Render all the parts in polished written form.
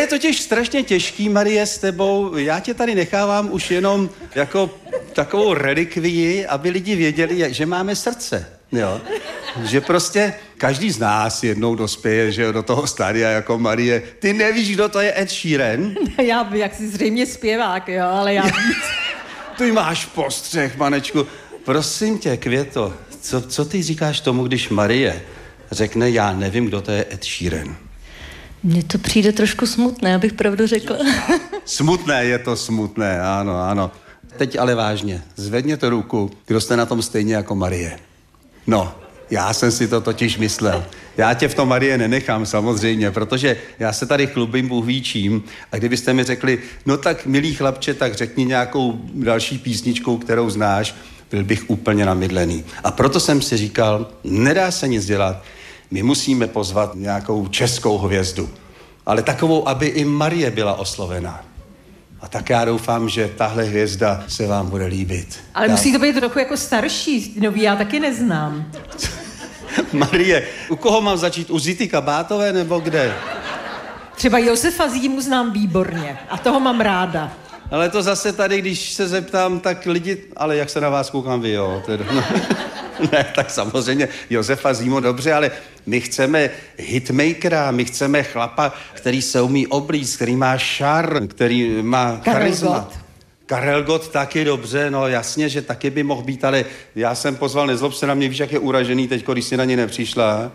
je totiž strašně těžký, Marie, s tebou. Já tě tady nechávám už jenom jako takovou relikvii, aby lidi věděli, že máme srdce. Jo? Že prostě každý z nás jednou dospěje, že do toho stádia jako Marie. Ty nevíš, kdo to je Ed Sheeran? Já bych, jak si zřejmě zpěvák, jo, ale já... Ty máš postřeh, manečku. Prosím tě, Květo, co ty říkáš tomu, když Marie řekne, já nevím, kdo to je Ed Sheeran? Mně to přijde trošku smutné, abych pravdu řekla. Smutné, je to smutné, ano. Teď ale vážně, zvedněte ruku, kdo jste na tom stejně jako Marie. No, já jsem si to totiž myslel. Já tě v tom, Marie, nenechám samozřejmě, protože já se tady chlubím Bůh ví čím, a kdybyste mi řekli, no tak milý chlapče, tak řekni nějakou další písničkou, kterou znáš, byl bych úplně namydlený. A proto jsem si říkal, nedá se nic dělat, my musíme pozvat nějakou českou hvězdu, ale takovou, aby i Marie byla oslovená. A tak já doufám, že tahle hvězda se vám bude líbit. Ale musí to být trochu jako starší, nový, já taky neznám. Marie, u koho mám začít? U Zity Kabátové nebo kde? Třeba Josefa Zímu znám výborně a toho mám ráda. Ale to zase tady, když se zeptám, tak lidi... Ale jak se na vás koukám vy, jo? Ne, tak samozřejmě Josefa Zímu dobře, ale my chceme hitmakera, my chceme chlapa, který se umí oblíct, který má šarm, který má charisma. Karel Gott taky dobře, no jasně, že taky by mohl být, ale já jsem pozval, nezlob se na mě, víš, jak je uražený teďko, když jsi na ně nepřišla.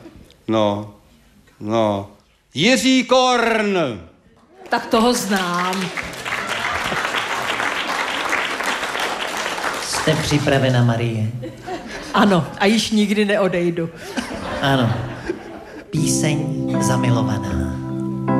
No. Jiří Korn! Tak toho znám. Jste připravena, Marie? Ano, a již nikdy neodejdu. Ano. Píseň Zamilovaná.